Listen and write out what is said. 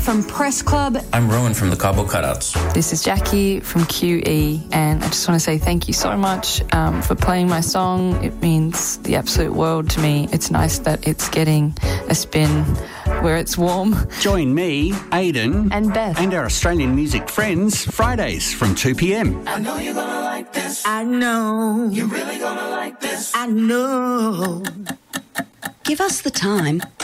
From Press Club. I'm Rowan from the Cabo Cutouts. This is Jackie from QE, and I just want to say thank you so much for playing my song. It means the absolute world to me. It's nice that it's getting a spin where it's warm. Join me, Aidan, and Beth, and our Australian music friends Fridays from 2 p.m. I know you're gonna like this. I know. You're really gonna like this. I know. Give us the time